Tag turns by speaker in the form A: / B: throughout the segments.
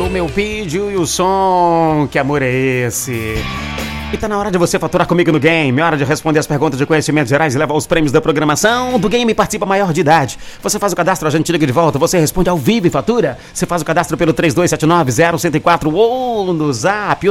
A: No meu vídeo e o som, que amor é esse? E tá na hora de você faturar comigo no game. Hora de responder as perguntas de conhecimentos gerais e levar os prêmios da programação do game. Participa maior de idade. Você faz o cadastro, a gente liga de volta. Você responde ao vivo e fatura. Você faz o cadastro pelo 3279-0104 ou no zap, o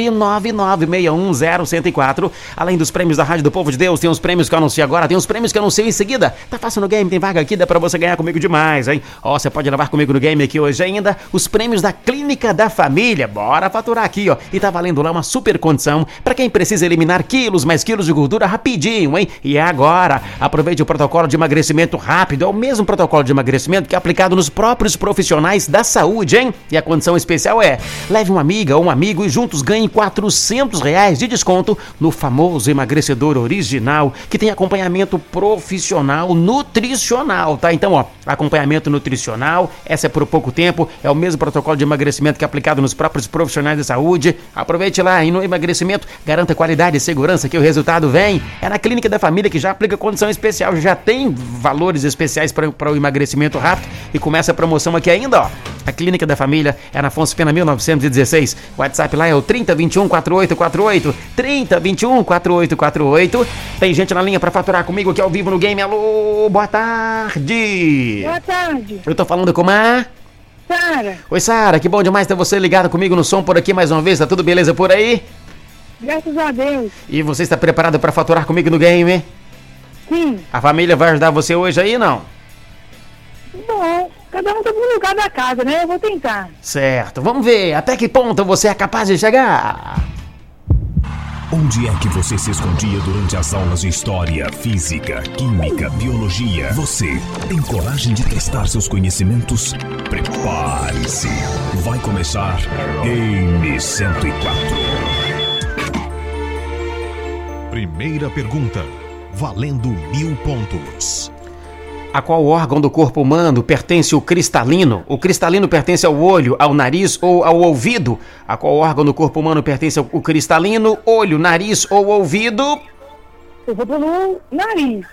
A: 999610104. Além dos prêmios da Rádio do Povo de Deus, tem os prêmios que eu anuncio agora, tem os prêmios que eu anuncio em seguida. Tá fácil no game, tem vaga aqui, dá pra você ganhar comigo demais, hein? Ó, você pode levar comigo no game aqui hoje ainda os prêmios da Clínica da Família. Bora faturar aqui, ó. E tá valendo lá uma super condição para quem precisa eliminar quilos, mais quilos de gordura rapidinho, hein? E é agora. Aproveite o protocolo de emagrecimento rápido. É o mesmo protocolo de emagrecimento que é aplicado nos próprios profissionais da saúde, hein? E a condição especial é: leve uma amiga ou um amigo e juntos ganhem R$400 de desconto no famoso emagrecedor original, que tem acompanhamento profissional nutricional, tá? Então, ó, acompanhamento nutricional, essa é por pouco tempo, é o mesmo protocolo de emagrecimento que é aplicado nos próprios profissionais da saúde. Aproveite lá e no emagrecimento garanta qualidade e segurança que o resultado vem. É na Clínica da Família, que já aplica condição especial, já tem valores especiais para o emagrecimento rápido e começa a promoção aqui ainda, ó. A Clínica da Família é na Afonso Pena 1916. O WhatsApp lá é o 3021-4848. 3021-4848. Tem gente na linha para faturar comigo aqui ao vivo no game. Alô, boa tarde.
B: Boa tarde.
A: Eu tô falando com a
B: Sara.
A: Oi, Sara, que bom demais ter você ligado comigo no som por aqui mais uma vez. Tá tudo beleza por aí?
B: Graças a Deus.
A: E você está preparado para faturar comigo no game?
B: Sim.
A: A família vai ajudar você hoje aí, não?
B: Bom, cada um tá no lugar da casa, né? Eu vou tentar.
A: Certo, vamos ver até que ponto você é capaz de chegar.
C: Onde é que você se escondia durante as aulas de história, física, química, biologia? Você tem coragem de testar seus conhecimentos? Prepare-se. Vai começar Game 104. Primeira pergunta, valendo 1000 pontos.
A: A qual órgão do corpo humano pertence o cristalino? O cristalino pertence ao olho, ao nariz ou ao ouvido? A qual órgão do corpo humano pertence ao cristalino, olho, nariz ou ouvido?
B: Eu vou pelo nariz.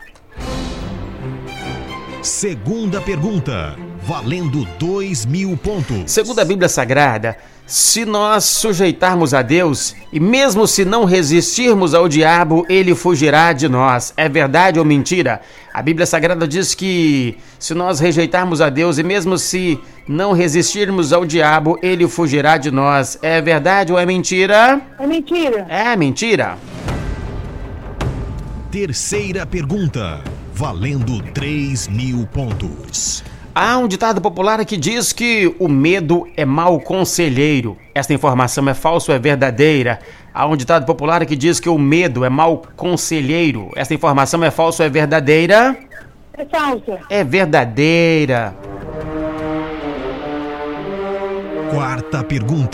C: Segunda pergunta, valendo 2000 pontos.
A: Segundo a Bíblia Sagrada, se nós sujeitarmos a Deus e mesmo se não resistirmos ao diabo, ele fugirá de nós. É verdade ou mentira? A Bíblia Sagrada diz que se nós rejeitarmos a Deus e mesmo se não resistirmos ao diabo, ele fugirá de nós. É verdade ou é mentira?
B: É mentira.
A: É mentira.
C: Terceira pergunta, valendo 3000 pontos.
A: Há um ditado popular que diz que o medo é mau conselheiro. Esta informação é falsa ou é verdadeira? Há um ditado popular que diz que o medo é mau conselheiro. Esta informação é falsa ou é verdadeira?
B: É falsa.
A: É verdadeira.
C: Quarta pergunta.